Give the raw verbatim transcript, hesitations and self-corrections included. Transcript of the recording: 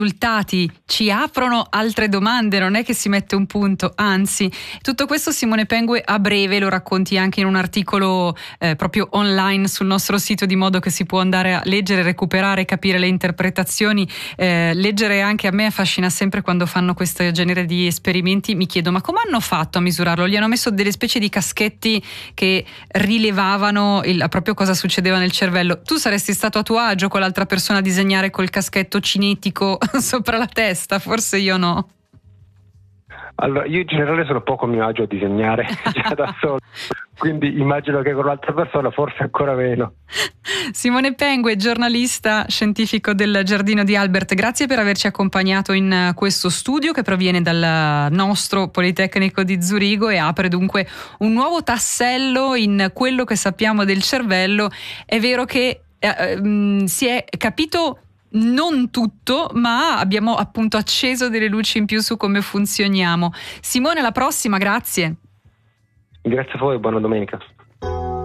risultati ci aprono altre domande, non è che si mette un punto, anzi. Tutto questo, Simone Pengue, a breve lo racconti anche in un articolo eh, proprio online sul nostro sito, di modo che si può andare a leggere, recuperare, capire le interpretazioni. Eh, leggere anche a me affascina sempre quando fanno questo genere di esperimenti. Mi chiedo, ma come hanno fatto a misurarlo? Gli hanno messo delle specie di caschetti che rilevavano il, proprio cosa succedeva nel cervello. Tu saresti stato a tuo agio con l'altra persona a disegnare col caschetto cinetico sopra la testa? Forse io no. Allora, io in generale sono poco a mio agio a disegnare già da solo, quindi immagino che con l'altra persona forse ancora meno. Simone Pengue, giornalista scientifico del Giardino di Albert, grazie per averci accompagnato in questo studio che proviene dal nostro Politecnico di Zurigo e apre dunque un nuovo tassello in quello che sappiamo del cervello. È vero che eh, mh, si è capito non tutto, ma abbiamo appunto acceso delle luci in più su come funzioniamo. Simone, alla prossima, grazie. Grazie a voi, buona domenica.